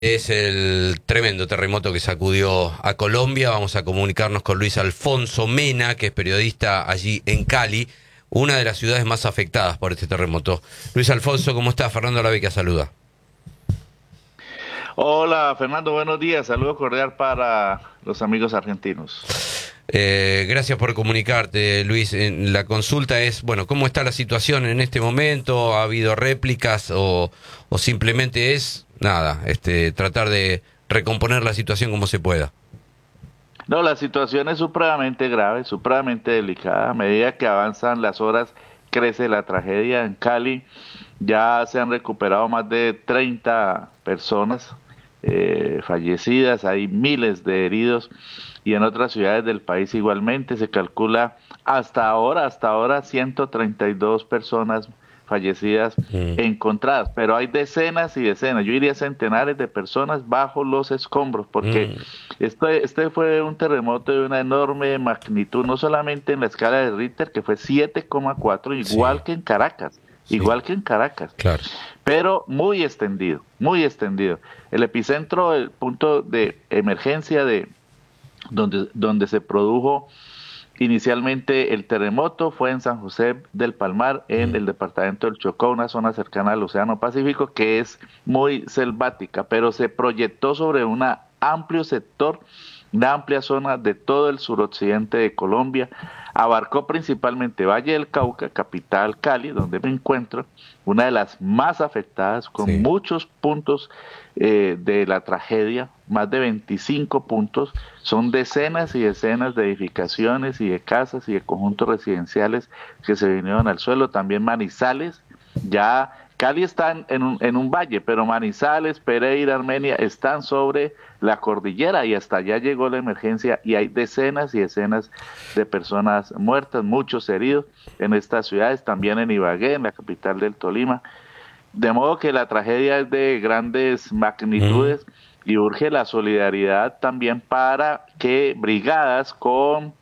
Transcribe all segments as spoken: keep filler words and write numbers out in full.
Es el tremendo terremoto que sacudió a Colombia. Vamos a comunicarnos con Luis Alfonso Mena, que es periodista allí en Cali, una de las ciudades más afectadas por este terremoto. Luis Alfonso, ¿cómo estás? Fernando Laveca saluda. Hola Fernando, buenos días. Saludo cordial para los amigos argentinos. Eh, gracias por comunicarte, Luis. Eh, La consulta es, bueno, ¿cómo está la situación en este momento? ¿Ha habido réplicas o, o simplemente es, nada, este, tratar de recomponer la situación como se pueda? No, la situación es supremamente grave, supremamente delicada. A medida que avanzan las horas, crece la tragedia. En Cali ya se han recuperado más de treinta personas eh, fallecidas, hay miles de heridos y en otras ciudades del país igualmente se calcula hasta ahora, hasta ahora ciento treinta y dos personas fallecidas Mm, encontradas, pero hay decenas y decenas, yo diría centenares de personas bajo los escombros, porque mm, este, este fue un terremoto de una enorme magnitud, no solamente en la escala de Richter, que fue siete coma cuatro, sí, igual que en Caracas, sí, igual que en Caracas, claro. pero muy extendido, muy extendido. El epicentro, el punto de emergencia de donde, donde se produjo inicialmente el terremoto fue en San José del Palmar, en Mm, el departamento del Chocó, una zona cercana al Océano Pacífico que es muy selvática, pero se proyectó sobre un amplio sector, una amplia zona de todo el suroccidente de Colombia. Abarcó principalmente Valle del Cauca, capital Cali, donde me encuentro, una de las más afectadas, con sí. muchos puntos eh, de la tragedia, más de veinticinco puntos. Son decenas y decenas de edificaciones y de casas y de conjuntos residenciales que se vinieron al suelo. También Manizales, ya Cali está en, en, un, en un valle, pero Manizales, Pereira, Armenia están sobre la cordillera y hasta allá llegó la emergencia y hay decenas y decenas de personas muertas, muchos heridos en estas ciudades, también en Ibagué, en la capital del Tolima. De modo que la tragedia es de grandes Mm, magnitudes y urge la solidaridad también para que brigadas con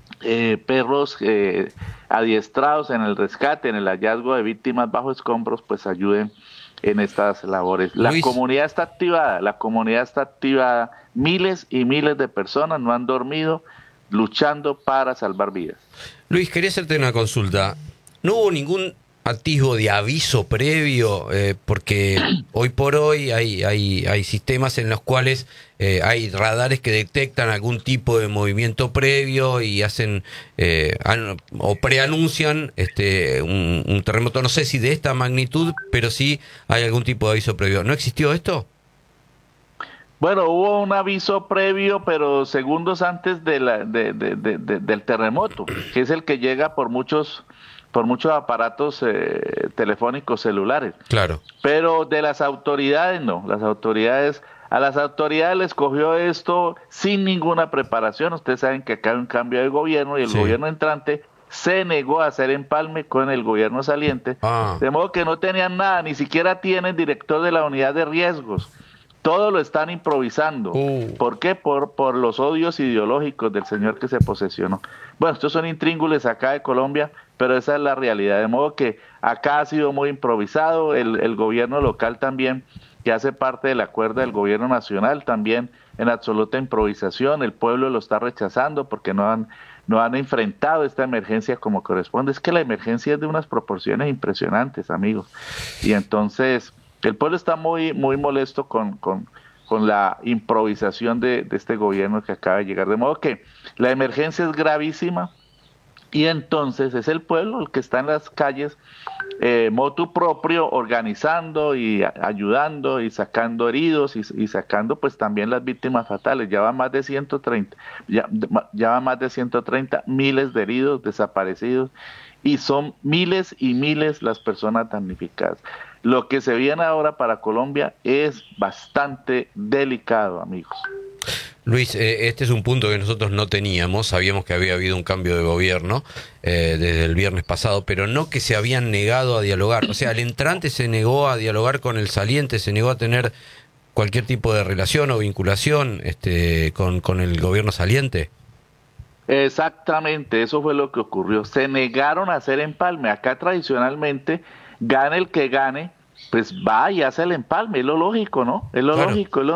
eh, perros eh, adiestrados en el rescate, en el hallazgo de víctimas bajo escombros, pues ayuden en estas labores. La Luis, comunidad está activada, la comunidad está activada, miles y miles de personas no han dormido luchando para salvar vidas. Luis, quería hacerte una consulta. ¿No hubo ningún atisbo de aviso previo? Eh, porque hoy por hoy hay, hay, hay sistemas en los cuales eh, hay radares que detectan algún tipo de movimiento previo y hacen eh, an- o preanuncian este, un, un terremoto, no sé si de esta magnitud, pero sí hay algún tipo de aviso previo. ¿No existió esto? Bueno, hubo un aviso previo, pero segundos antes de la, de, de, de, de, del terremoto, que es el que llega por muchos, por muchos aparatos eh, telefónicos celulares. Claro. Pero de las autoridades no, las autoridades, a las autoridades les cogió esto sin ninguna preparación. Ustedes saben que acá hay un cambio de gobierno y el Sí. gobierno entrante se negó a hacer empalme con el gobierno saliente, Ah. de modo que no tenían nada, ni siquiera tienen director de la unidad de riesgos. Todo lo están improvisando. Uh. ¿Por qué? Por, por los odios ideológicos del señor que se posesionó. Bueno, estos son intríngules acá de Colombia, pero esa es la realidad. De modo que acá ha sido muy improvisado, el, el gobierno local también, que hace parte de la cuerda del gobierno nacional, también en absoluta improvisación. El pueblo lo está rechazando porque no han, no han enfrentado esta emergencia como corresponde. Es que la emergencia es de unas proporciones impresionantes, amigos. Y entonces el pueblo está muy, muy molesto con, con, con la improvisación de, de este gobierno que acaba de llegar. De modo que la emergencia es gravísima y entonces es el pueblo el que está en las calles, eh, motu propio, organizando y a- ayudando y sacando heridos y, y sacando pues también las víctimas fatales. Ya van más de ciento treinta, ya, ya van más de ciento treinta miles de heridos, desaparecidos y son miles y miles las personas damnificadas. Lo que se viene ahora para Colombia es bastante delicado, amigos. Luis, eh, este es un punto que nosotros no teníamos, sabíamos que había habido un cambio de gobierno eh, desde el viernes pasado, pero no que se habían negado a dialogar. O sea, el entrante se negó a dialogar con el saliente, se negó a tener cualquier tipo de relación o vinculación este, con, con el gobierno saliente. Exactamente, eso fue lo que ocurrió. Se negaron a hacer empalme. Acá tradicionalmente gane el que gane, pues va y hace el empalme, es lo lógico, ¿no? Es lo Claro. lógico, es lo